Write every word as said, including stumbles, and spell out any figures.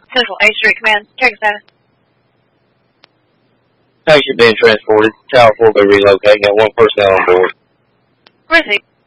Central A Street Command, check status. Patient being transported. Tower four will be relocating. Got one personnel on board. Receive.